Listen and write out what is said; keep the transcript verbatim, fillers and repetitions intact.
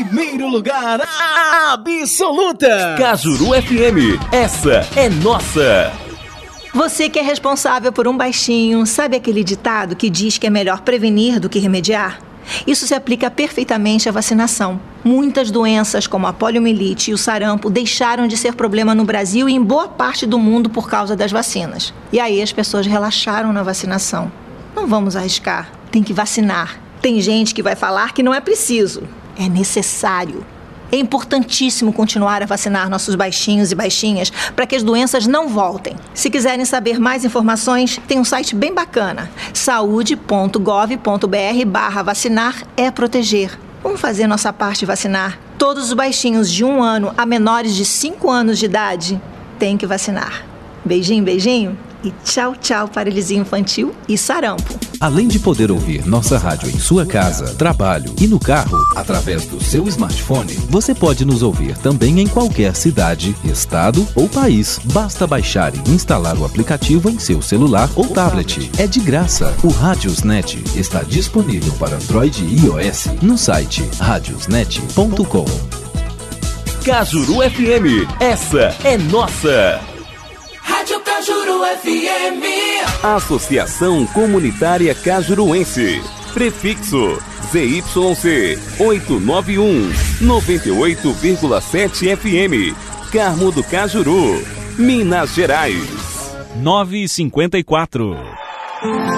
primeiro lugar absoluta. Cajuru F M, essa é nossa. Você que é responsável por um baixinho, sabe aquele ditado que diz que é melhor prevenir do que remediar? Isso se aplica perfeitamente à vacinação. Muitas doenças, como a poliomielite e o sarampo, deixaram de ser problema no Brasil e em boa parte do mundo por causa das vacinas. E aí as pessoas relaxaram na vacinação. Não vamos arriscar, tem que vacinar. Tem gente que vai falar que não é preciso, é necessário. É importantíssimo continuar a vacinar nossos baixinhos e baixinhas para que as doenças não voltem. Se quiserem saber mais informações, tem um site bem bacana, saúde ponto gov ponto br barra vacinar é proteger. Vamos fazer nossa parte e vacinar. Todos os baixinhos de um ano a menores de cinco anos de idade têm que vacinar. Beijinho, beijinho e tchau, tchau, paralisia infantil e sarampo. Além de poder ouvir nossa rádio em sua casa, trabalho e no carro, através do seu smartphone, você pode nos ouvir também em qualquer cidade, estado ou país. Basta baixar e instalar o aplicativo em seu celular ou tablet. É de graça. O Radiosnet está disponível para Android e iOS no site radiosnet ponto com. Cajuru F M, essa é nossa. Rádio Cajuru F M. Associação Comunitária Cajuruense. Prefixo Z Y C oitocentos e noventa e um, noventa e oito vírgula sete F M. Carmo do Cajuru, Minas Gerais. nove e cinquenta e quatro.